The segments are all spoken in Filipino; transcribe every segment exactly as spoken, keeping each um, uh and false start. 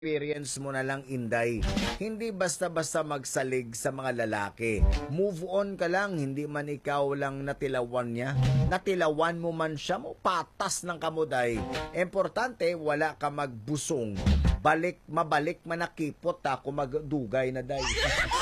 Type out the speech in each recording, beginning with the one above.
experience mo na lang, Inday. Hindi basta-basta magsalig sa mga lalaki. Move on ka lang, hindi man ikaw lang natilawan niya. Natilawan mo man siya, mo patas ng kamuday. Importante, wala ka magbusong. Balik, mabalik manakipot ako magdugay na day.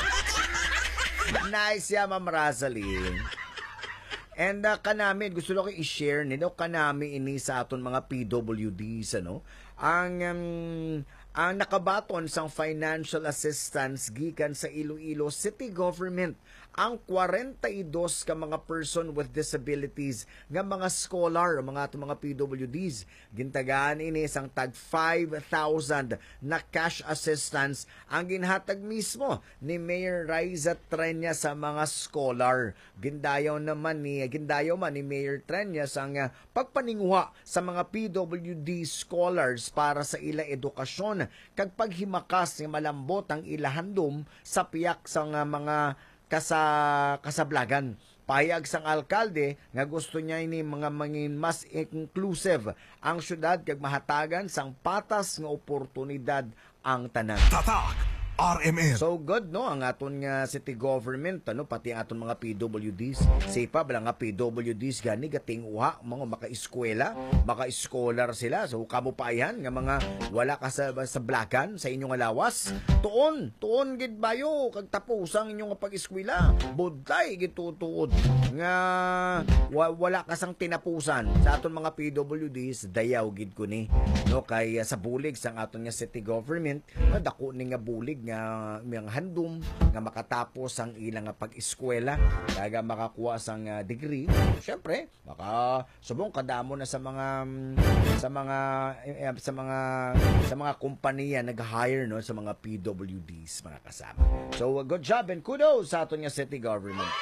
Nice ya, Ma'am Rosaline. And uh, kanami, gusto ko i-share nino, kanami ini sa aton mga P W Ds, ano? Ang... Um, ang nakabaton sang financial assistance gikan sa Iloilo City Government ang forty-two ka mga person with disabilities nga mga scholar, mga ato mga P W Ds. Gintagaan ini sang tag five thousand na cash assistance ang ginhatag mismo ni Mayor Raisa Trenya sa mga scholar. Gindayaw naman ni gindayaw man ni Mayor Trenya sang uh, pagpaninguha sa mga P W D scholars para sa ila edukasyon kag paghimakas nga malambot ang ilahandom sa piyak sang uh, mga kasa kasablagan. Payag sang alkalde nga gusto niya ini mga mangin mas inclusive ang syudad kag mahatagan sang patas nga oportunidad ang tanan. Tatak R M N. So good, no, ang aton nga city government, ano, pati ang aton mga P W Ds. Sipa bala nga P W Ds gani gating uha mga maka-eskwela, maka-scholar sila. So kamo pa yan nga mga wala ka sa, sa blakan sa inyong alawas. Tuon, tuon gid bayo kag tapusang inyong pag-eskwela. Budlay gitutuod nga wa, wala ka sang tinapusan sa aton mga P W Ds, dayaw gid ko ni. No, kay uh, sa bulig sang aton nga city government, dako ni nga bulig nga mga handom nga makatapos ang ilang pag-eskwela kaya makakuha sang uh, degree. Syempre maka subong kadamo na sa mga sa mga eh, sa mga sa mga kompanya nag-hire, no, sa mga P W Ds mga kasama. So uh, good job and kudos sa aton nga city government.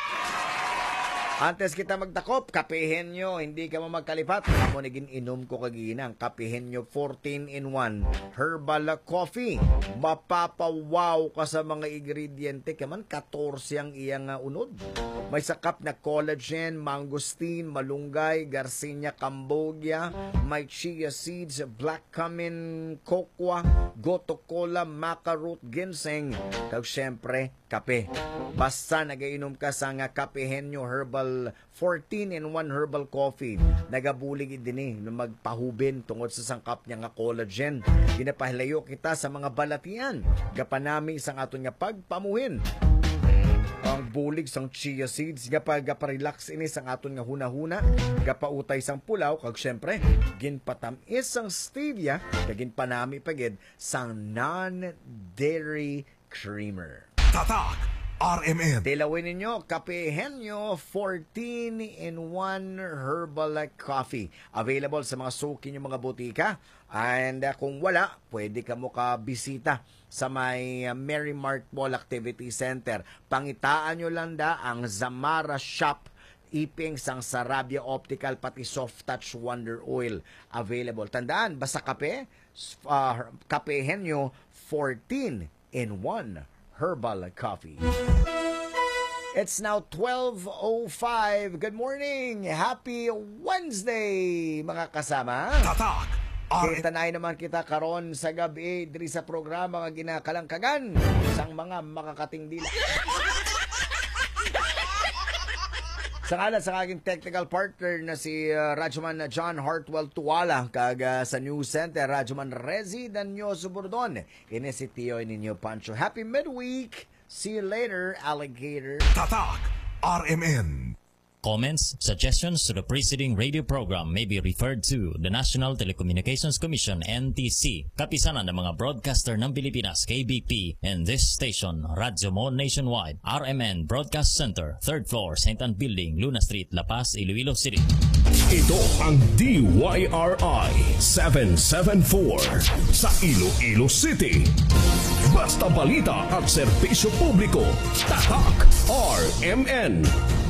Antes kita magtakop, kapihin nyo, hindi ka mo magkalipat. Ako naging inom ko kaginang. Kapihin nyo fourteen in one herbal coffee. Mapapawaw ka sa mga ingrediente. Kaman fourteen ang iyang uh, unod. May sakap na collagen, mangosteen, malunggay, garcinia cambogia, may chia seeds, black cumin, cocoa, goto cola, maca root, ginseng. Kag syempre, kape. Basta nagainom ka sa nga kapihin nyo herbal fourteen in one herbal coffee. Nagabulig din eh na magpahubin tungod sa sangkap niya nga collagen. Ginapahilayo kita sa mga balatian. Gapanami sang aton nga pagpamuhin. Ang bulig sang chia seeds gapa gapa-relax ini sang aton nga hunahuna, gapautay sang pulaw kag syempre ginpatamis sang stevia kag ginpanami pagid sang non-dairy creamer. Tatak R M N. Tilawin ninyo, kapihin nyo fourteen in one herbal coffee. Available sa mga suki nyo mga butika. And uh, kung wala, pwede ka mo ka-bisita sa may uh, Mary Mart Mall Activity Center. Pangitaan nyo lang da ang Zamara Shop. Iping sang Sarabia Optical pati Soft Touch Wonder Oil available. Tandaan, basta kape, uh, kapihin nyo fourteen in one herbal coffee. It's now twelve oh five. Good morning. Happy Wednesday, mga kasama. Tatak. Kitanay naman kita karon sa gabi diri sa programa nga ginakalangkagan sang mga makakating dila. Sa ngalan sa aking technical partner na si uh, Radyoman John Hartwell Tuwala kag uh, sa News Center Radyoman Rezi Danyoso Burdon. Ini si Tio ninyo Pancho. Happy midweek. See you later, alligator. Tatak R M N. Comments, suggestions to the preceding radio program may be referred to the National Telecommunications Commission N T C, kapisanan ng mga broadcaster ng Pilipinas K B P, and this station, Radyo Mo Nationwide, R M N Broadcast Center, third floor, Saint Anne Building, Luna Street, La Paz, Iloilo City. Ito ang D Y R I seven seven four sa Iloilo City. Basta balita at serbisyo publiko, Tatak R M N.